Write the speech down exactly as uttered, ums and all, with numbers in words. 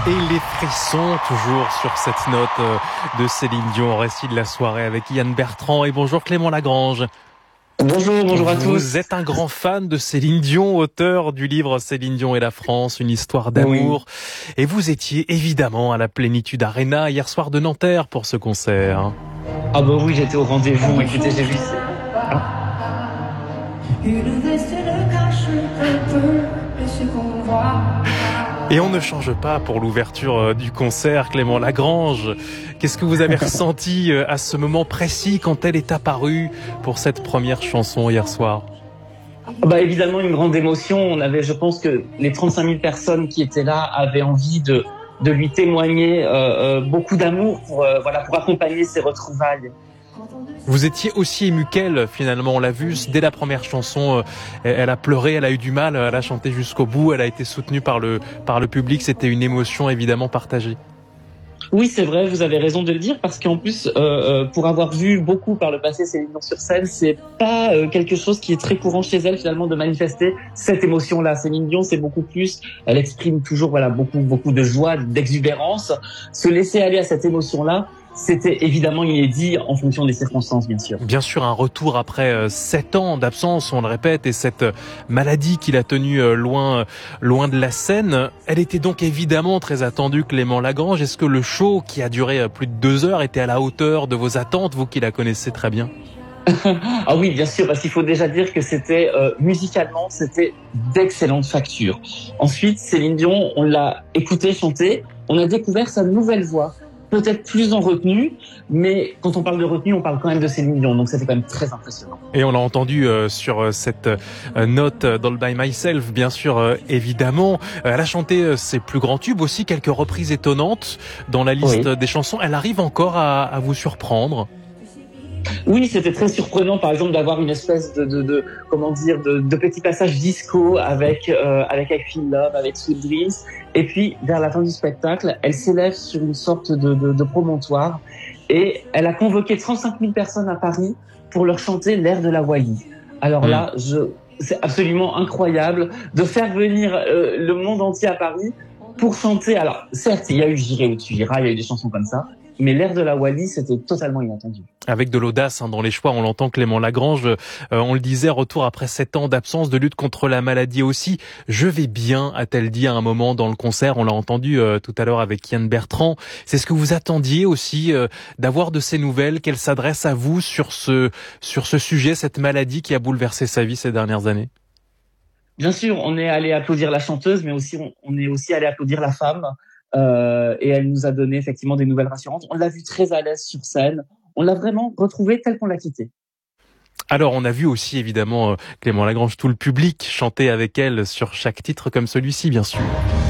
Et les frissons, toujours sur cette note de Céline Dion, récit de la soirée avec Yann Bertrand. Et bonjour Clément Lagrange. Bonjour, bonjour à tous. Vous êtes un grand fan de Céline Dion, auteur du livre Céline Dion et la France, une histoire d'amour. Oui. Et vous étiez évidemment à la Plénitude Arena hier soir de Nanterre pour ce concert. Ah bah oui, j'étais au rendez-vous. Écoutez, j'ai vu... Ah. Et on ne change pas pour l'ouverture du concert, Clément Lagrange. Qu'est-ce que vous avez ressenti à ce moment précis quand elle est apparue pour cette première chanson hier soir ? Bah évidemment une grande émotion. On avait, je pense que les trente-cinq mille personnes qui étaient là avaient envie de de lui témoigner euh, euh, beaucoup d'amour pour euh, voilà pour accompagner ces retrouvailles. Vous étiez aussi ému qu'elle, finalement, on l'a vu, dès la première chanson, elle a pleuré, elle a eu du mal, elle a chanté jusqu'au bout, elle a été soutenue par le, par le public, c'était une émotion évidemment partagée. Oui, c'est vrai, vous avez raison de le dire, parce qu'en plus, euh, pour avoir vu beaucoup par le passé Céline Dion sur scène, c'est pas euh, quelque chose qui est très courant chez elle, finalement, de manifester cette émotion-là. Céline Dion, c'est beaucoup plus, elle exprime toujours, voilà, beaucoup, beaucoup de joie, d'exubérance. Se laisser aller à cette émotion-là, c'était évidemment inédit en fonction des circonstances, bien sûr. Bien sûr, un retour après euh, sept ans d'absence, on le répète, et cette euh, maladie qui l'a tenue euh, loin, loin de la scène. Elle était donc évidemment très attendue, Clément Lagrange. Est-ce que le show, qui a duré euh, plus de deux heures, était à la hauteur de vos attentes, vous qui la connaissez très bien ? Ah oui, bien sûr, parce qu'il faut déjà dire que c'était euh, musicalement, c'était d'excellente facture. Ensuite, Céline Dion, on l'a écoutée chanter, on a découvert sa nouvelle voix. Peut-être plus en retenue, mais quand on parle de retenue, on parle quand même de Céline Dion, donc c'était quand même très impressionnant. Et on l'a entendu euh, sur euh, cette euh, note euh, dans le By Myself, bien sûr, euh, évidemment. Euh, elle a chanté euh, ses plus grands tubes, aussi quelques reprises étonnantes dans la liste oui. des chansons. Elle arrive encore à, à vous surprendre. Oui, c'était très surprenant, par exemple, d'avoir une espèce de, de, de comment dire, de, de petit passage disco avec euh, avec I Feel Love, avec Sweet Dreams, et puis vers la fin du spectacle, elle s'élève sur une sorte de, de, de promontoire et elle a convoqué trente-cinq mille personnes à Paris pour leur chanter l'air de la Wally. Alors mmh. là, je, c'est absolument incroyable de faire venir euh, le monde entier à Paris pour chanter. Alors certes, il y a eu J'irai où tu iras, il y a eu des chansons comme ça. Mais l'air de la Wally, c'était totalement inattendu. Avec de l'audace hein, dans les choix, on l'entend Clément Lagrange, euh, on le disait, retour après sept ans d'absence, de lutte contre la maladie aussi. Je vais bien, a-t-elle dit à un moment dans le concert, on l'a entendu euh, tout à l'heure avec Yann Bertrand. C'est ce que vous attendiez aussi, euh, d'avoir de ces nouvelles, qu'elle s'adresse à vous sur ce, sur ce sujet, cette maladie qui a bouleversé sa vie ces dernières années? Bien sûr, on est allé applaudir la chanteuse, mais aussi on, on est aussi allé applaudir la femme. Euh, et elle nous a donné effectivement des nouvelles rassurantes. On l'a vue très à l'aise sur scène. On l'a vraiment retrouvée telle qu'on l'a quittée. Alors, on a vu aussi, évidemment, Clément Lagrange, tout le public chanter avec elle sur chaque titre comme celui-ci, bien sûr.